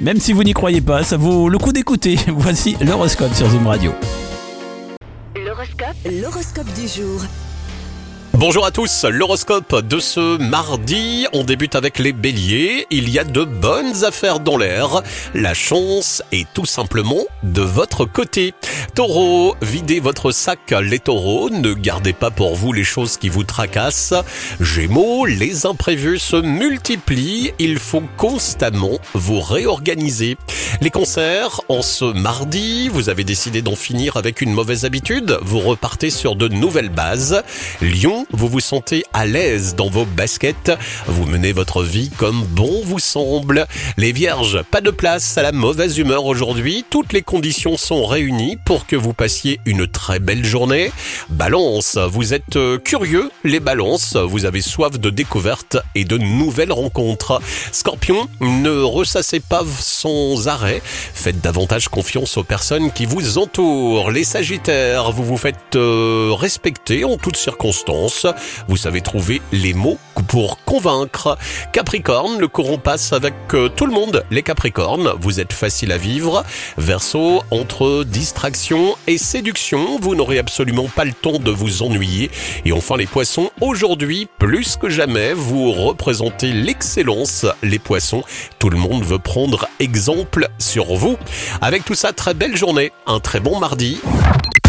Même si vous n'y croyez pas, ça vaut le coup d'écouter. Voici l'horoscope sur Zoom Radio. L'horoscope du jour. Bonjour à tous, l'horoscope de ce mardi, on débute avec les béliers, il y a de bonnes affaires dans l'air, la chance est tout simplement de votre côté. Taureau, videz votre sac les taureaux, ne gardez pas pour vous les choses qui vous tracassent. Gémeaux, les imprévus se multiplient, il faut constamment vous réorganiser. Les cancers, en ce mardi, vous avez décidé d'en finir avec une mauvaise habitude, vous repartez sur de nouvelles bases. Lion, vous vous sentez à l'aise dans vos baskets, vous menez votre vie comme bon vous semble. Les vierges, pas de place à la mauvaise humeur aujourd'hui, toutes les conditions sont réunies pour que vous passiez une très belle journée. Balance, vous êtes curieux, les balances, vous avez soif de découverte et de nouvelles rencontres. Scorpion, ne ressassez pas sans arrêt, faites davantage confiance aux personnes qui vous entourent. Les sagittaires, vous vous faites respecter en toutes circonstances. Vous savez trouver les mots pour convaincre. Capricorne, le courant passe avec tout le monde. Les Capricornes, vous êtes facile à vivre. Verseau, entre distraction et séduction, vous n'aurez absolument pas le temps de vous ennuyer. Et enfin les Poissons, aujourd'hui, plus que jamais, vous représentez l'excellence. Les Poissons, tout le monde veut prendre exemple sur vous. Avec tout ça, très belle journée, un très bon mardi.